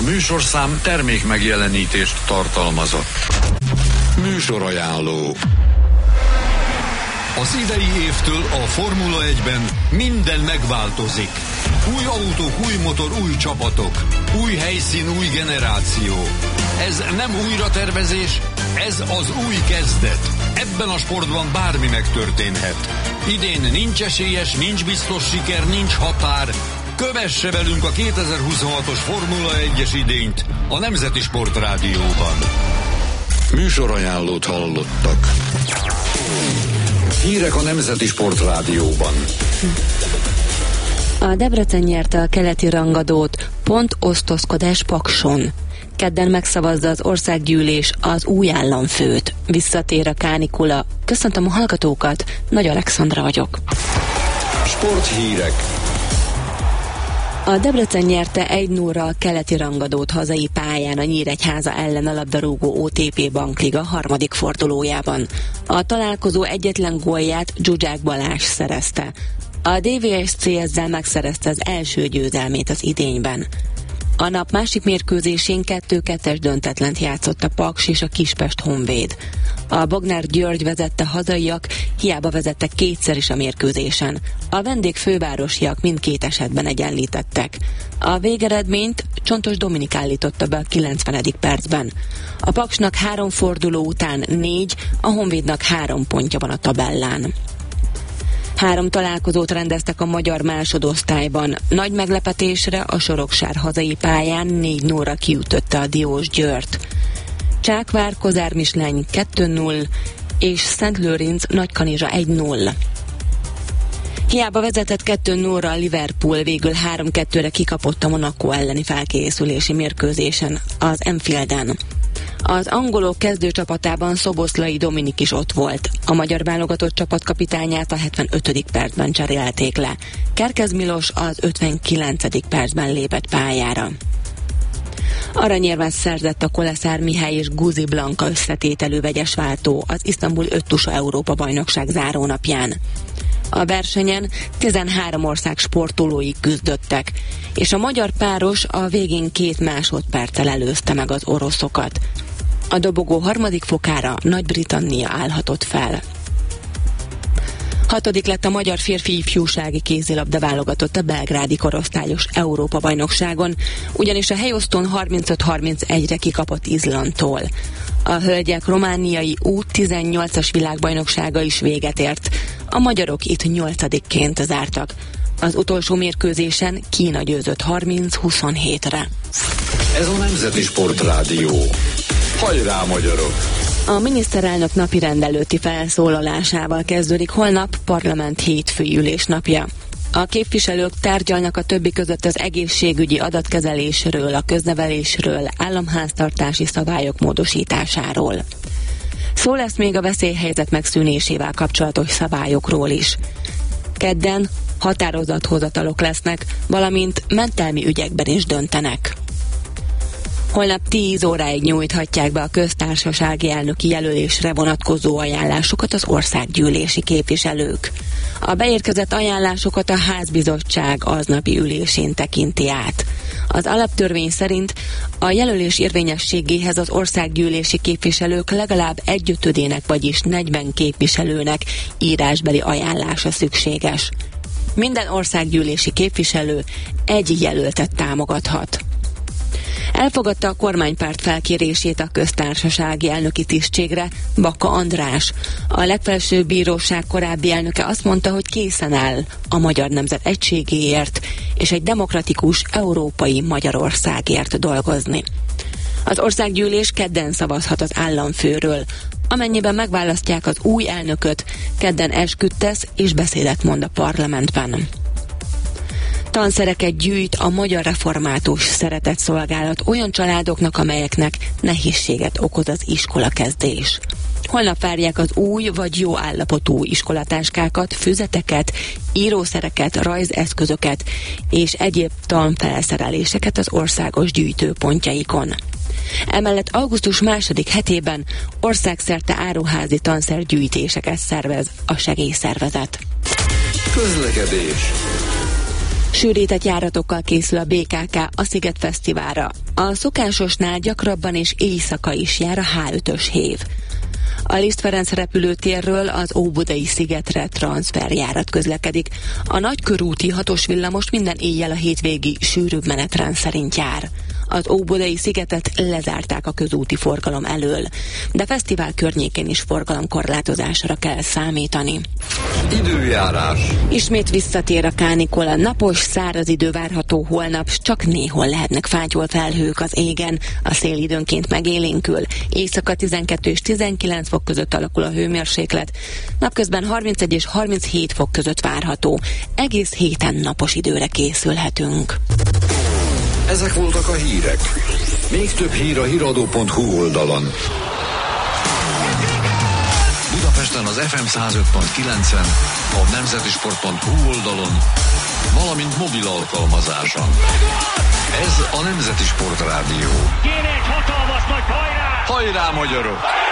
műsorszám termék megjelenítést tartalmazott. Műsorajánló. Az idei évtől a Formula 1-ben minden megváltozik. Új autók, új motor, új csapatok. Új helyszín, új generáció. Ez nem újratervezés, ez az új kezdet. Ebben a sportban bármi megtörténhet. Idén nincs esélyes, nincs biztos siker, nincs határ. Kövesse velünk a 2026-os Formula 1-es idényt a Nemzeti Sport Rádióban. Műsorajánlót hallottak. Hírek a Nemzeti Sport Rádióban. A Debrecen nyerte a keleti rangadót, pont osztozkodás Pakson. Kedden megszavazza az országgyűlés az új államfőt. Visszatér a kánikula. Köszöntöm a hallgatókat, Nagy Alexandra vagyok. Sporthírek. A Debrecen nyerte 1-0-ra a keleti rangadót hazai pályán a Nyíregyháza ellen a labdarúgó OTP Bankliga harmadik fordulójában. A találkozó egyetlen gólját Zsuzsák Balázs szerezte. A DVSC ezzel megszerezte az első győzelmét az idényben. A nap másik mérkőzésén 2-2-es döntetlent játszott a Paks és a Kispest Honvéd. A Bognár György vezette hazaiak, hiába vezettek kétszer is a mérkőzésen. A vendégfővárosiak mindkét esetben egyenlítettek. A végeredményt Csontos Dominik állította be a 90. percben. A Paksnak 3 forduló után 4, a Honvédnak 3 pontja van a tabellán. 3 találkozót rendeztek a magyar másodosztályban. Nagy meglepetésre a Soroksár hazai pályán 4-0-ra kiütötte a Diós Győrt. Csákvár Kozár Misleny 2-0 és Szent Lőrinc Nagykanizsa 1-0. Hiába vezetett 2-0-ra a Liverpool, végül 3-2-re kikapott a Monaco elleni felkészülési mérkőzésen az Anfielden. Az angolok kezdőcsapatában Szoboszlai Dominik is ott volt. A magyar válogatott csapatkapitányát a 75. percben cserélték le. Kerkez Milos az 59. percben lépett pályára. Aranyérmet szerzett a Koleszár Mihály és Guzi Blanka összetételű vegyesváltó az Isztambul 5-tusa Európa-bajnokság zárónapján. A versenyen 13 ország sportolói küzdöttek, és a magyar páros a végén 2 másodperccel előzte meg az oroszokat. A dobogó harmadik fokára Nagy-Britannia állhatott fel. 6. lett a magyar férfi ifjúsági kézilabda válogatott a belgrádi korosztályos Európa-bajnokságon, ugyanis a helyosztón 35-31-re kikapott Izlandtól. A hölgyek romániai U18-as világbajnoksága is véget ért. A magyarok itt 8-ként zártak. Az utolsó mérkőzésen Kína győzött 30-27-re. Ez a Nemzeti Sport Rádió. Hajrá, magyarok! A miniszterelnök napirend előtti felszólalásával kezdődik holnap parlament hétfői ülésnapja. A képviselők tárgyalnak a többi között az egészségügyi adatkezelésről, a köznevelésről, államháztartási szabályok módosításáról. Szó lesz még a veszélyhelyzet megszűnésével kapcsolatos szabályokról is. Kedden határozathozatalok lesznek, valamint mentelmi ügyekben is döntenek. Holnap 10 óráig nyújthatják be a köztársasági elnöki jelölésre vonatkozó ajánlásokat az országgyűlési képviselők. A beérkezett ajánlásokat a házbizottság aznapi ülésén tekinti át. Az alaptörvény szerint a jelölés érvényességéhez az országgyűlési képviselők legalább 1/5-ének, vagyis 40 képviselőnek írásbeli ajánlása szükséges. Minden országgyűlési képviselő egy jelöltet támogathat. Elfogadta a kormánypárt felkérését a köztársasági elnöki tisztségre Baka András. A legfelsőbb bíróság korábbi elnöke azt mondta, hogy készen áll a magyar nemzet egységéért és egy demokratikus európai Magyarországért dolgozni. Az országgyűlés kedden szavazhat az államfőről. Amennyiben megválasztják az új elnököt, kedden esküt tesz és beszédet mond a parlamentben. Tanszereket gyűjt a Magyar Református Szeretetszolgálat olyan családoknak, amelyeknek nehézséget okoz az iskolakezdés. Holnap várják az új vagy jó állapotú iskolatáskákat, füzeteket, írószereket, rajzeszközöket és egyéb tanfelszereléseket az országos gyűjtőpontjaikon. Emellett augusztus 2. hetében országszerte áruházi tanszergyűjtéseket szervez a segélyszervezet. Közlekedés. Sűrített járatokkal készül a BKK a Sziget Fesztiválra. A szokásosnál gyakrabban és éjszaka is jár a H5-ös hév. A Liszt Ferenc repülőtérről az Óbudai szigetre transferjárat közlekedik. A nagykörúti 6-os villamos minden éjjel a hétvégi sűrűbb menetrend szerint jár. Az Óbudai szigetet lezárták a közúti forgalom elől, de fesztivál környékén is forgalomkorlátozásra kell számítani. Időjárás. Ismét visszatér a kánikula, napos, száraz idő várható holnap, csak néhol lehetnek fátyolfelhők az égen, a szél időnként megélénkül, éjszaka 12 és 19 fok között alakul a hőmérséklet, napközben 31 és 37 fok között várható, egész héten napos időre készülhetünk. Ezek voltak a hírek. Még több hír a hiradó.hu oldalon. Budapesten az FM 105.9-en, a nemzetisport.hu oldalon, valamint mobil alkalmazáson. Ez a Nemzeti Sport Rádió. Kéne egy hatalmas nagy hajrá! Hajrá, magyarok!